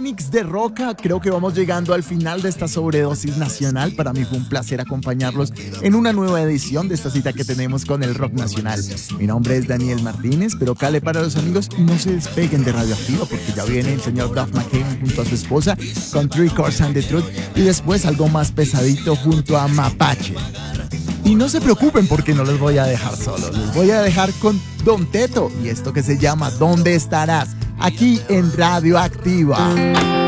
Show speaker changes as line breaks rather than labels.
mix de roca. Creo que vamos llegando al final de esta sobredosis nacional. Para mí fue un placer acompañarlos en una nueva edición de esta cita que tenemos con el rock nacional. Mi nombre es Daniel Martínez, pero cale para los amigos y no se despeguen de Radioactiva porque ya viene el señor Duff McKagan junto a su esposa con Three Chords and the Truth y después algo más pesadito junto a Mapache. Y no se preocupen porque no los voy a dejar solos, les voy a dejar con Don Teto y esto que se llama ¿Dónde estarás? Aquí en Radioactiva.